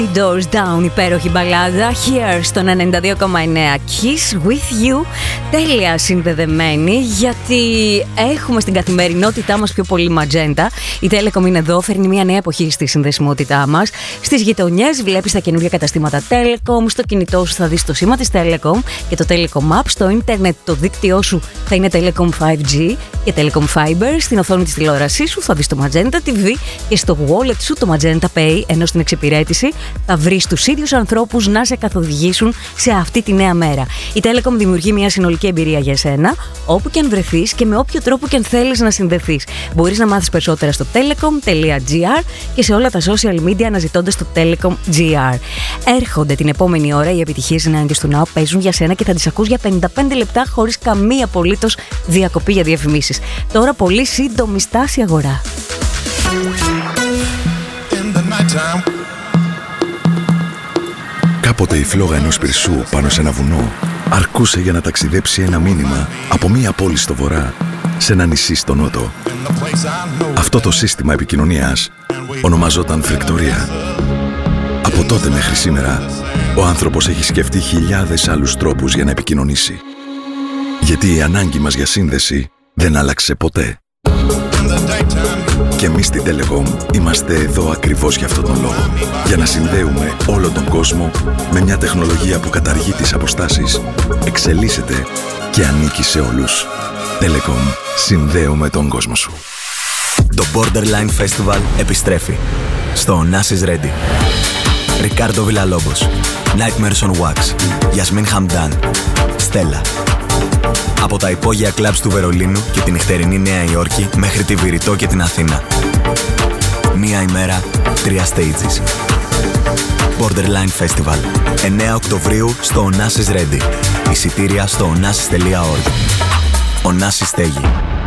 Doors Down, υπέροχη μπαλάδα. Here στον 92,9 Kiss with you. Τέλεια συνδεδεμένη, γιατί έχουμε στην καθημερινότητά μας πιο πολύ ματζέντα. Η Telecom είναι εδώ, φέρνει μια νέα εποχή στη συνδεσιμότητά μας. Στις γειτονιές βλέπεις τα καινούργια καταστήματα Telecom. Στο κινητό σου θα δεις το σήμα της Telecom και το Telecom App. Στο ίντερνετ το δίκτυό σου θα είναι Telecom 5G και Telecom Fiber. Στην οθόνη της τηλεόρασής σου θα δεις το Magenta TV και στο wallet σου το Magenta Pay, ενώ στην εξυπηρέτηση θα βρεις τους ίδιους ανθρώπους να σε καθοδηγήσουν σε αυτή τη νέα μέρα. Η Telecom δημιουργεί μια συνολική εμπειρία για εσένα, όπου και αν βρεθείς και με όποιο τρόπο και αν θέλεις να συνδεθείς. Μπορείς να μάθεις περισσότερα στο telecom.gr και σε όλα τα social media αναζητώντας το Telecom.gr. Έρχονται την επόμενη ώρα οι επιτυχίες 90's του Now, παίζουν για σένα και θα τις ακούς για 55 λεπτά χωρίς καμία απολύτως διακοπή για διαφημίσεις. Τώρα πολύ σύντομη στάση αγορά. Κάποτε η φλόγα ενός πυρσού πάνω σε ένα βουνό αρκούσε για να ταξιδέψει ένα μήνυμα από μία πόλη στο βορρά σε ένα νησί στο νότο. Αυτό το σύστημα επικοινωνίας ονομαζόταν φρικτορία. Από τότε μέχρι σήμερα, ο άνθρωπος έχει σκεφτεί χιλιάδες άλλους τρόπους για να επικοινωνήσει. Γιατί η ανάγκη μας για σύνδεση δεν άλλαξε ποτέ. Και εμείς στην Telecom είμαστε εδώ ακριβώς για αυτόν τον λόγο. Για να συνδέουμε όλο τον κόσμο με μια τεχνολογία που καταργεί τις αποστάσεις, εξελίσσεται και ανήκει σε όλους. Telecom, συνδέουμε τον κόσμο σου. Το Borderline Festival επιστρέφει στο Onassis Ready. Ρικάρντο Villalobos, Nightmares on Wax, Yasmin Hamdan, Stella. Από τα υπόγεια κλαμπς του Βερολίνου και την νυχτερινή Νέα Υόρκη μέχρι τη Βηρητό και την Αθήνα. Μία ημέρα, 3 stages. Borderline Festival. 9 Οκτωβρίου στο Onassis Ready. Εισιτήρια στο onassis.org. Onassis στέγη.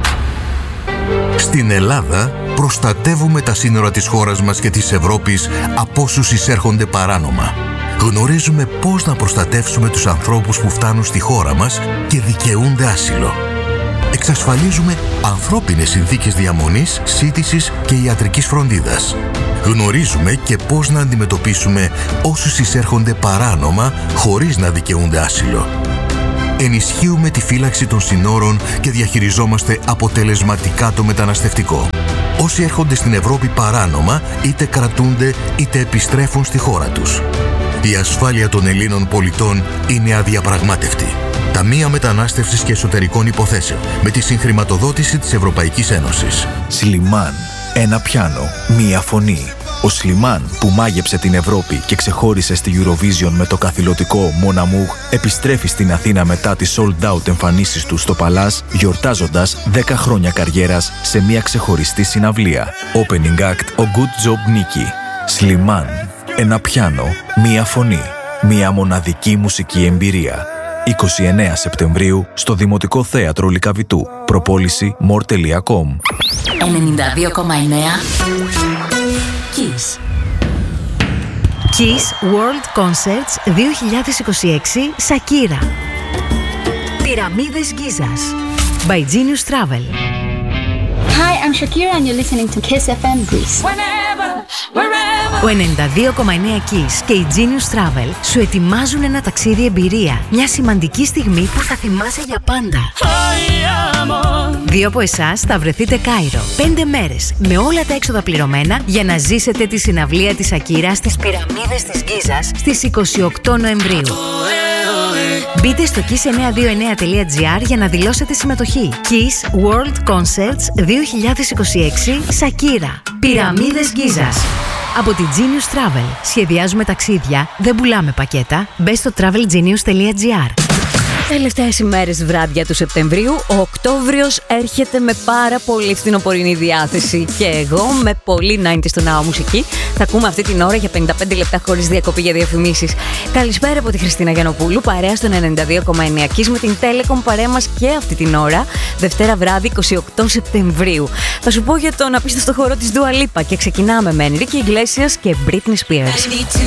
Στην Ελλάδα προστατεύουμε τα σύνορα της χώρας μας και της Ευρώπης από όσους εισέρχονται παράνομα. Γνωρίζουμε πώς να προστατεύσουμε τους ανθρώπους που φτάνουν στη χώρα μας και δικαιούνται άσυλο. Εξασφαλίζουμε ανθρώπινες συνθήκες διαμονής, σύντησης και ιατρικής φροντίδας. Γνωρίζουμε και πώς να αντιμετωπίσουμε όσους εισέρχονται παράνομα χωρίς να δικαιούνται άσυλο. Ενισχύουμε τη φύλαξη των συνόρων και διαχειριζόμαστε αποτελεσματικά το μεταναστευτικό. Όσοι έρχονται στην Ευρώπη παράνομα, είτε κρατούνται είτε επιστρέφουν στη χώρα τους. Η ασφάλεια των Ελλήνων πολιτών είναι αδιαπραγμάτευτη. Ταμεία Μετανάστευσης και Εσωτερικών Υποθέσεων, με τη συγχρηματοδότηση της Ευρωπαϊκής Ένωσης. Σλιμάν. Ένα πιάνο. Μία φωνή. Ο Σλιμάν, που μάγεψε την Ευρώπη και ξεχώρισε στη Eurovision με το καθηλωτικό Mon Amour, επιστρέφει στην Αθήνα μετά τις sold out εμφανίσεις του στο Παλάς, γιορτάζοντας 10 χρόνια καριέρας σε μια ξεχωριστή συναυλία. Opening act, ο Good Job Nicky. Σλιμάν. Ένα πιάνο, μία φωνή, μία μοναδική μουσική εμπειρία. 29 Σεπτεμβρίου στο Δημοτικό Θέατρο Λυκαβητού. Προπόληση more.com. 92,9 Kiss. Kiss World Concerts 2026 Σακύρα. Πυραμίδες Γκίζας by Genius Travel. Hi, I'm Shakira and you're listening to Kiss FM Greece. Ο 92,9 Kiss και η Genius Travel σου ετοιμάζουν ένα ταξίδι εμπειρία. Μια σημαντική στιγμή που θα θυμάσαι για πάντα. 2 από εσάς θα βρεθείτε Κάιρο. 5 μέρες με όλα τα έξοδα πληρωμένα για να ζήσετε τη συναυλία της Ακύρα στις Πυραμίδες της Γκίζας στις 28 Νοεμβρίου. Μπείτε στο kiss929.gr για να δηλώσετε συμμετοχή. Kiss World Concerts 2026 Σακύρα. Πυραμίδες Γκίζας. Από τη Genius Travel. Σχεδιάζουμε ταξίδια, δεν πουλάμε πακέτα. Μπες στο travelgenius.gr. Τελευταίες ημέρες βράδια του Σεπτεμβρίου, ο Οκτώβριος έρχεται με πάρα πολύ φθινοπορεινή διάθεση και εγώ με πολύ 90's του Now μουσική θα ακούμε αυτή την ώρα για 55 λεπτά χωρίς διακοπή για διαφημίσεις. Καλησπέρα από τη Χριστίνα Γιαννοπούλου, παρέα στο 92,9 Kiss με την Telecom παρέα μας και αυτή την ώρα, Δευτέρα βράδυ 28 Σεπτεμβρίου. Θα σου πω για τον απίστευτο χορό της Dua Lipa και ξεκινάμε με Enrique Iglesias και Britney Spears.